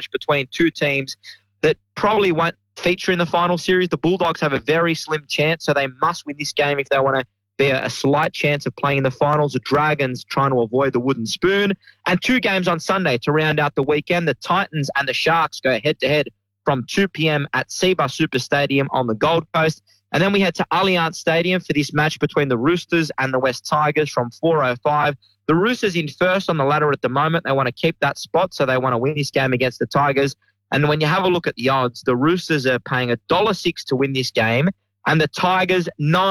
match between two teams that probably won't feature in the final series. The Bulldogs have a very slim chance, so they must win this game if they want to be a slight chance of playing in the finals. The Dragons trying to avoid the wooden spoon. And two games on Sunday to round out the weekend. The Titans and the Sharks go head-to-head from 2 p.m. at Seabus Super Stadium on the Gold Coast. And then we head to Allianz Stadium for this match between the Roosters and the West Tigers from 4:05. The Roosters in first on the ladder at the moment. They want to keep that spot, so they want to win this game against the Tigers. And when you have a look at the odds, the Roosters are paying $1.06 to win this game, and the Tigers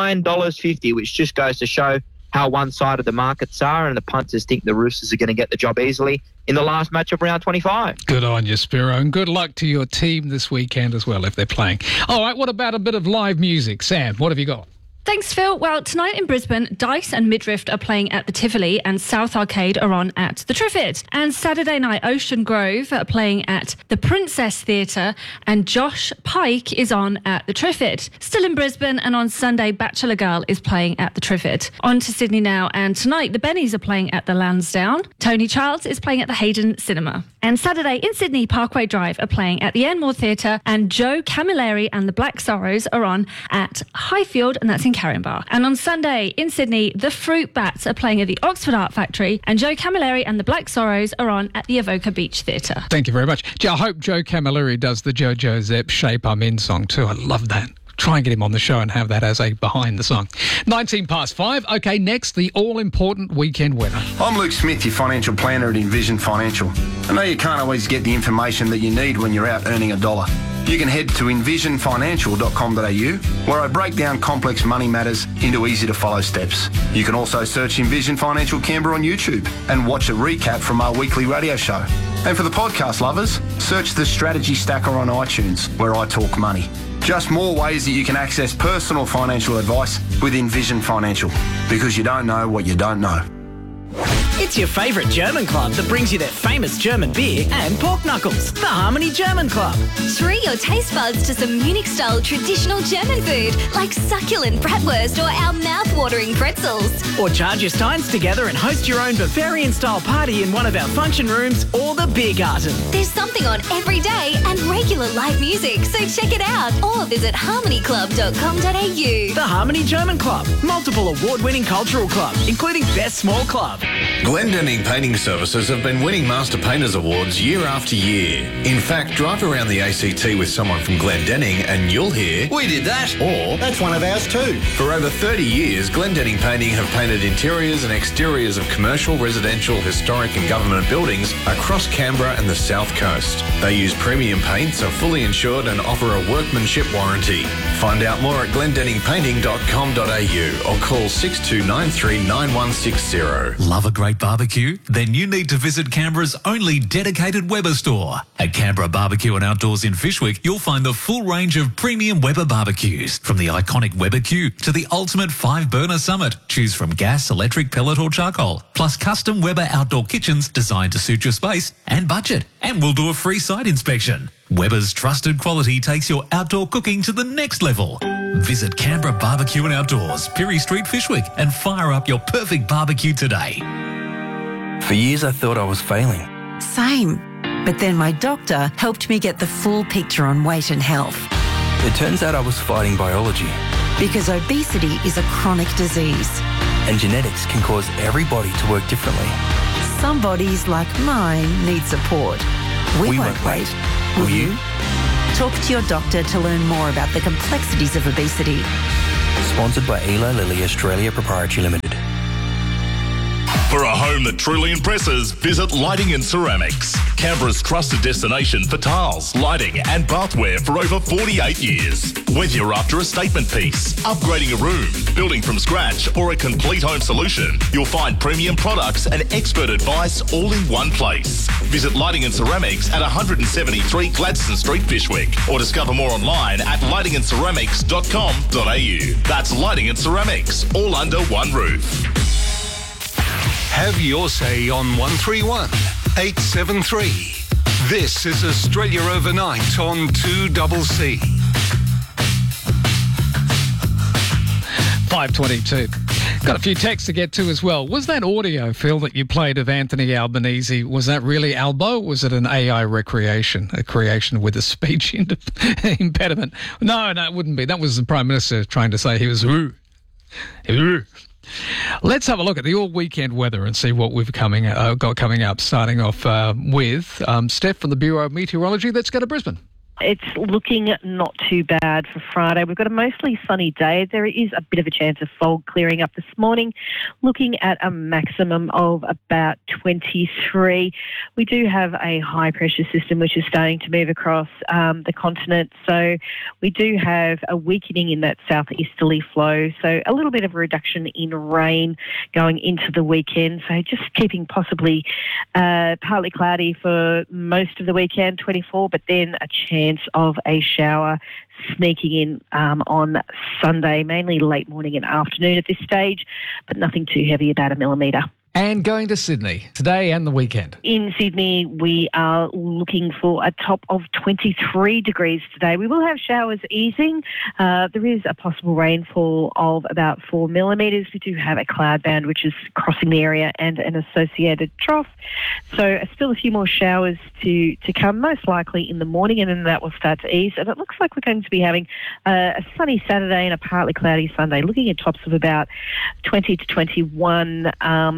$9.50, which just goes to show how one-sided the markets are, and the punters think the Roosters are going to get the job easily in the last match of round 25. Good on you, Spiro, and good luck to your team this weekend as well if they're playing. All right, what about a bit of live music? Sam, what have you got? Thanks, Phil. Well, tonight in Brisbane, Dice and Midriff are playing at the Tivoli and South Arcade are on at the Triffitt. And Saturday night, Ocean Grove are playing at the Princess Theatre and Josh Pike is on at the Triffitt. Still in Brisbane, and on Sunday, Bachelor Girl is playing at the Triffitt. On to Sydney now, and tonight the Bennies are playing at the Lansdowne. Tony Childs is playing at the Hayden Cinema. And Saturday in Sydney, Parkway Drive are playing at the Enmore Theatre, and Joe Camilleri and the Black Sorrows are on at Highfield, and that's in Caringbah. And on Sunday in Sydney, the Fruit Bats are playing at the Oxford Art Factory, and Joe Camilleri and the Black Sorrows are on at the Avoca Beach Theatre. Thank you very much. I hope Joe Camilleri does the Jojo Zepp Shape I'm In song too. I love that. Try and get him on the show and have that as a behind the song. 5:19. Okay, next, the all-important weekend winner. I'm Luke Smith, your financial planner at Envision Financial. I know you can't always get the information that you need when you're out earning a dollar. You can head to envisionfinancial.com.au, where I break down complex money matters into easy-to-follow steps. You can also search Envision Financial Canberra on YouTube and watch a recap from our weekly radio show. And for the podcast lovers, search the Strategy Stacker on iTunes, where I talk money. Just more ways that you can access personal financial advice with Envision Financial, because you don't know what you don't know. It's your favourite German club that brings you their famous German beer and pork knuckles. The Harmony German Club. Treat your taste buds to some Munich-style traditional German food like succulent bratwurst or our mouth-watering pretzels. Or charge your steins together and host your own Bavarian-style party in one of our function rooms or the Biergarten. There's something on every day and regular live music, so check it out or visit harmonyclub.com.au. The Harmony German Club. Multiple award-winning cultural club, including Best Small Club. Glendinning Painting Services have been winning Master Painters Awards year after year. In fact, drive around the ACT with someone from Glendinning and you'll hear, "We did that," or "That's one of ours too." For over 30 years, Glendinning Painting have painted interiors and exteriors of commercial, residential, historic and government buildings across Canberra and the South Coast. They use premium paints, are fully insured and offer a workmanship warranty. Find out more at glendenningpainting.com.au or call 6293 9160. Love a great barbecue? Then you need to visit Canberra's only dedicated Weber store. At Canberra Barbecue and Outdoors in Fyshwick, you'll find the full range of premium Weber barbecues. From the iconic Weber Q to the ultimate 5-burner Summit. Choose from gas, electric, pellet or charcoal. Plus custom Weber outdoor kitchens designed to suit your space and budget. And we'll do a free site inspection. Weber's trusted quality takes your outdoor cooking to the next level. Visit Canberra Barbecue and Outdoors, Pirie Street, Fyshwick, and fire up your perfect barbecue today. For years I thought I was failing. Same. But then my doctor helped me get the full picture on weight and health. It turns out I was fighting biology. Because obesity is a chronic disease. And genetics can cause every body to work differently. Some bodies, like mine, need support. We won't wait. Will you? Talk to your doctor to learn more about the complexities of obesity. Sponsored by Eli Lilly Australia Proprietary Limited. For a home that truly impresses, visit Lighting and Ceramics. Canberra's trusted destination for tiles, lighting and bathware for over 48 years. Whether you're after a statement piece, upgrading a room, building from scratch or a complete home solution, you'll find premium products and expert advice all in one place. Visit Lighting and Ceramics at 173 Gladstone Street, Fyshwick, or discover more online at lightingandceramics.com.au. That's Lighting and Ceramics, all under one roof. Have your say on 131 873. This is Australia Overnight on 2CC. 5:22. Got a few texts to get to as well. Was that audio, Phil, that you played of Anthony Albanese, was that really Albo? Or was it an AI recreation, a creation with a speech impediment? No, it wouldn't be. That was the Prime Minister trying to say he was... Let's have a look at the all-weekend weather and see what we've got coming up, starting off with Steph from the Bureau of Meteorology. Let's go to Brisbane. It's looking not too bad for Friday. We've got a mostly sunny day. There is a bit of a chance of fog clearing up this morning, looking at a maximum of about 23. We do have a high-pressure system which is starting to move across the continent, so we do have a weakening in that southeasterly flow, so a little bit of a reduction in rain going into the weekend, so just keeping possibly partly cloudy for most of the weekend, 24, but then a chance of a shower sneaking in on Sunday, mainly late morning and afternoon at this stage, but nothing too heavy, about 1 millimetre. And going to Sydney today and the weekend. In Sydney, we are looking for a top of 23 degrees today. We will have showers easing. There is a possible rainfall of about 4 millimetres. We do have a cloud band which is crossing the area and an associated trough. So still a few more showers to come, most likely in the morning, and then that will start to ease. And it looks like we're going to be having a sunny Saturday and a partly cloudy Sunday, looking at tops of about 20 to 21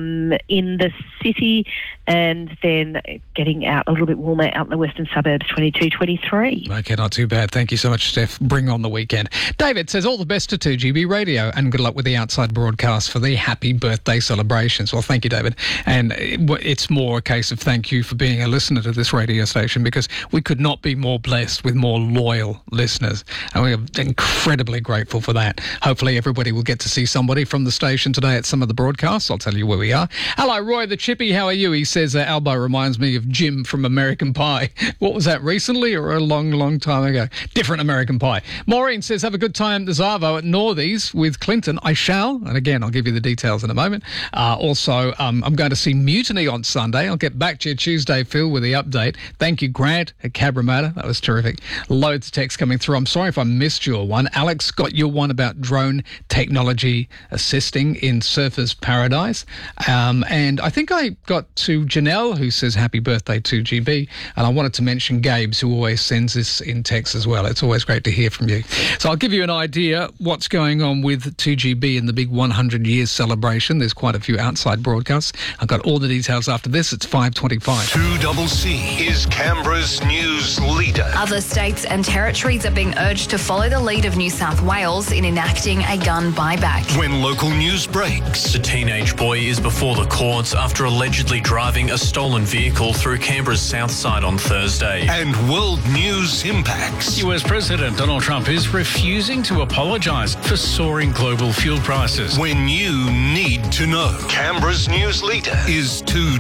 in the city, and then getting out a little bit warmer out in the western suburbs, 22, 23. Okay, not too bad. Thank you so much, Steph. Bring on the weekend. David says, all the best to 2GB Radio and good luck with the outside broadcast for the happy birthday celebrations. Well, thank you, David. And it's more a case of thank you for being a listener to this radio station, because we could not be more blessed with more loyal listeners. And we are incredibly grateful for that. Hopefully everybody will get to see somebody from the station today at some of the broadcasts. I'll tell you where we are. Hello, Roy the Chippy. How are you? He says, Albo reminds me of Jim from American Pie. What was that, recently or a long, long time ago? Different American Pie. Maureen says, have a good time at the Zavo at Northies with Clinton. I shall. And again, I'll give you the details in a moment. Also, I'm going to see Mutiny on Sunday. I'll get back to you Tuesday, Phil, with the update. Thank you, Grant at Cabramatta. That was terrific. Loads of texts coming through. I'm sorry if I missed your one. Alex got your one about drone technology assisting in Surfers Paradise. And I think I got to Janelle, who says happy birthday to GB. And I wanted to mention Gabe's, who always sends this in text as well. It's always great to hear from you. So I'll give you an idea what's going on with 2GB and the big 100 years celebration. There's quite a few outside broadcasts. I've got all the details after this. It's 5:25. 2CC is Canberra's news leader. Other states and territories are being urged to follow the lead of New South Wales in enacting a gun buyback. When local news breaks. The teenage boy is before the courts after allegedly driving a stolen vehicle through Canberra's south side on Thursday. And world news impacts. US President Donald Trump is refusing to apologise for soaring global fuel prices. When you need to know. Canberra's news leader is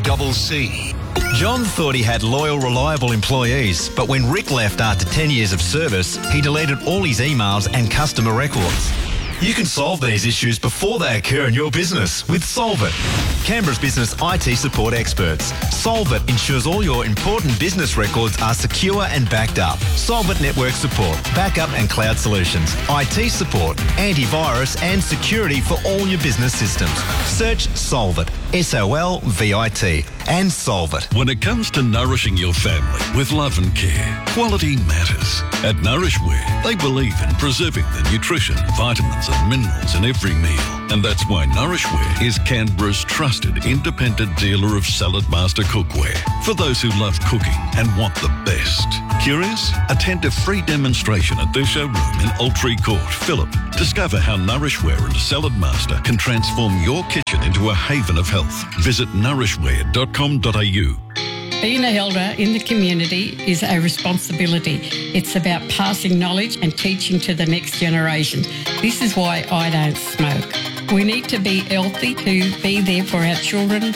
2CC. John thought he had loyal, reliable employees, but when Rick left after 10 years of service, he deleted all his emails and customer records. You can solve these issues before they occur in your business with Solvit, Canberra's business IT support experts. Solvit ensures all your important business records are secure and backed up. Solvit network support, backup and cloud solutions, IT support, antivirus and security for all your business systems. Search Solvit, SOLVIT, and Solvit. When it comes to nourishing your family with love and care, quality matters. At Nourishware, they believe in preserving the nutrition, vitamins and minerals in every meal. And that's why Nourishware is Canberra's trusted independent dealer of Salad Master cookware. For those who love cooking and want the best. Curious? Attend a free demonstration at their showroom in Altree Court, Phillip. Discover how Nourishware and Salad Master can transform your kitchen into a haven of health. Visit nourishware.com.au. Being an elder in the community is a responsibility. It's about passing knowledge and teaching to the next generation. This is why I don't smoke. We need to be healthy to be there for our children,